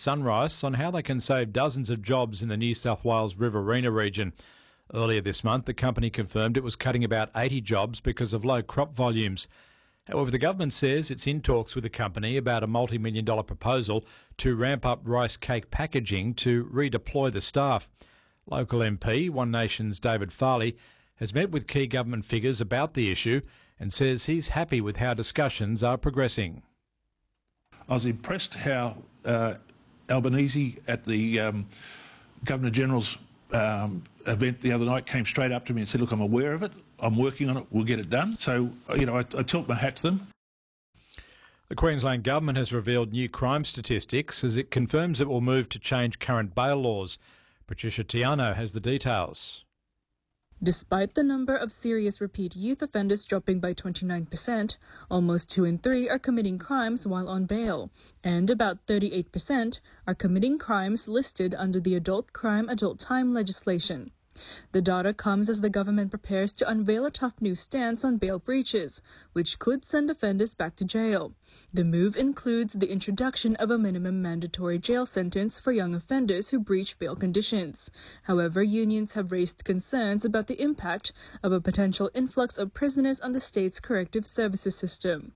Sunrise on how they can save dozens of jobs in the New South Wales Riverina region. Earlier this month, the company confirmed it was cutting about 80 jobs because of low crop volumes. However, the government says it's in talks with the company about a multi-million-dollar proposal to ramp up rice cake packaging to redeploy the staff. Local MP, One Nation's David Farley, has met with key government figures about the issue and says he's happy with how discussions are progressing. I was impressed how Albanese at the Governor-General's event the other night came straight up to me and said, look, I'm aware of it, I'm working on it, we'll get it done. So, I tilt my hat to them. The Queensland Government has revealed new crime statistics as it confirms it will move to change current bail laws. Patricia Tiano has the details. Despite the number of serious repeat youth offenders dropping by 29%, almost 2 in 3 are committing crimes while on bail, and about 38% are committing crimes listed under the Adult Crime, Adult Time legislation. The data comes as the government prepares to unveil a tough new stance on bail breaches, which could send offenders back to jail. The move includes the introduction of a minimum mandatory jail sentence for young offenders who breach bail conditions. However, unions have raised concerns about the impact of a potential influx of prisoners on the state's corrective services system.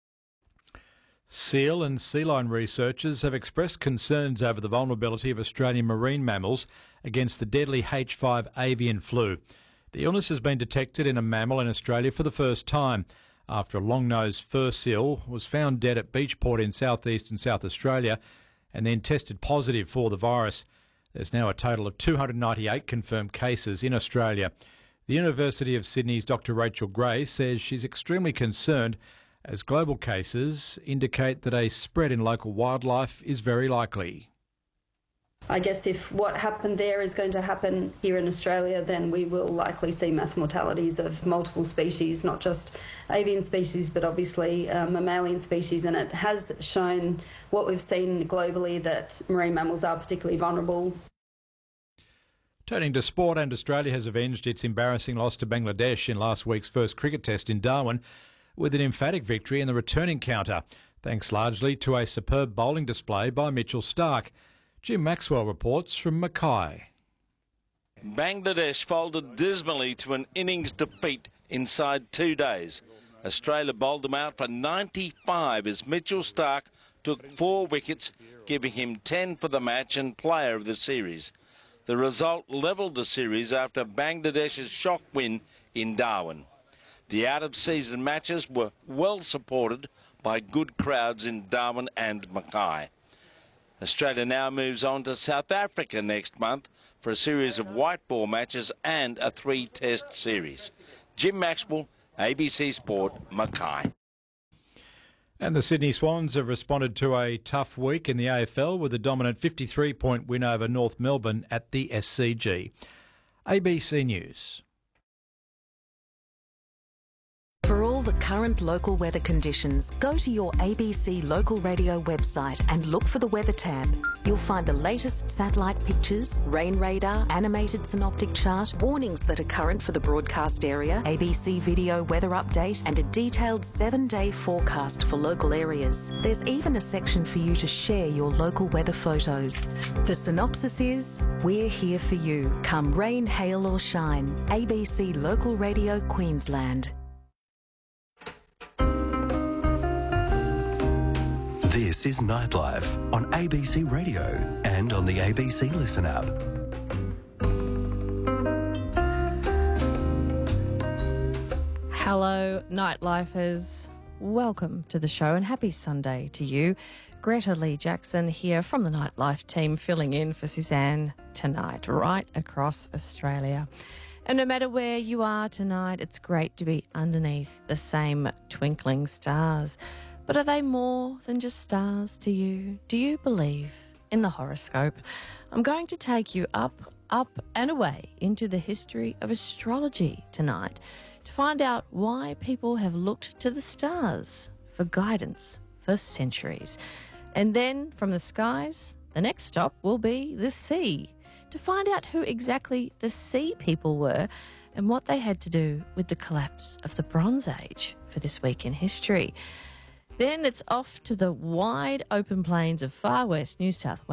Seal and sea lion researchers have expressed concerns over the vulnerability of Australian marine mammals against the deadly H5 avian flu. The illness has been detected in a mammal in Australia for the first time after a long-nosed fur seal was found dead at Beachport in southeast and South Australia and then tested positive for the virus. There's now a total of 298 confirmed cases in Australia. The University of Sydney's Dr. Rachel Gray says she's extremely concerned as global cases indicate that a spread in local wildlife is very likely. I guess if what happened there is going to happen here in Australia, then we will likely see mass mortalities of multiple species, not just avian species, but obviously mammalian species. And it has shown what we've seen globally, that marine mammals are particularly vulnerable. Turning to sport, and Australia has avenged its embarrassing loss to Bangladesh in last week's first cricket test in Darwin with an emphatic victory in the return encounter, thanks largely to a superb bowling display by Mitchell Starc. Jim Maxwell reports from Mackay. Bangladesh folded dismally to an innings defeat inside 2 days. Australia bowled them out for 95 as Mitchell Starc took 4 wickets, giving him 10 for the match and player of the series. The result levelled the series after Bangladesh's shock win in Darwin. The out-of-season matches were well supported by good crowds in Darwin and Mackay. Australia now moves on to South Africa next month for a series of white ball matches and a 3-test series. Jim Maxwell, ABC Sport, Mackay. And the Sydney Swans have responded to a tough week in the AFL with a dominant 53-point win over North Melbourne at the SCG. ABC News. For all the current local weather conditions, go to your ABC local radio website and look for the weather tab. You'll find the latest satellite pictures, rain radar, animated synoptic chart, warnings that are current for the broadcast area, ABC video weather update, and a detailed 7-day forecast for local areas. There's even a section for you to share your local weather photos. The synopsis is, we're here for you, come rain, hail or shine. ABC Local Radio Queensland. This is Nightlife on ABC Radio and on the ABC Listen app. Hello, Nightlifers. Welcome to the show and happy Sunday to you. Greta Lee Jackson here from the Nightlife team, filling in for Suzanne tonight, right across Australia. And no matter where you are tonight, it's great to be underneath the same twinkling stars. But are they more than just stars to you? Do you believe in the horoscope? I'm going to take you up and away into the history of astrology tonight to find out why people have looked to the stars for guidance for centuries. And then from the skies, the next stop will be the sea, to find out who exactly the sea people were and what they had to do with the collapse of the Bronze Age for this week in history. Then it's off to the wide open plains of far west New South Wales.